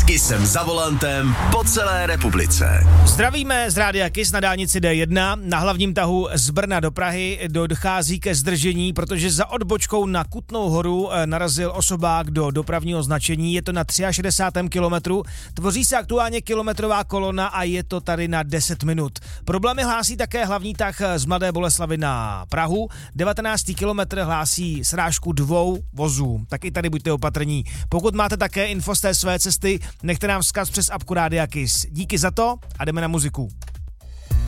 Kissem za volantem po celé republice. Zdravíme z rádia Kiss na dálnici D1. Na hlavním tahu z Brna do Prahy dochází ke zdržení, protože za odbočkou na Kutnou Horu narazil osobák do dopravního značení. Je to na 63. kilometru. Tvoří se aktuálně kilometrová kolona a je to tady na 10 minut. Problémy hlásí také hlavní tah z Mladé Boleslavi na Prahu. 19. kilometr hlásí srážku 2 vozů. Tak i tady buďte opatrní. Pokud máte také info z té své cesty, nechte nám vzkaz přes apku Rádia Kiss. Díky za to a jdeme na muziku.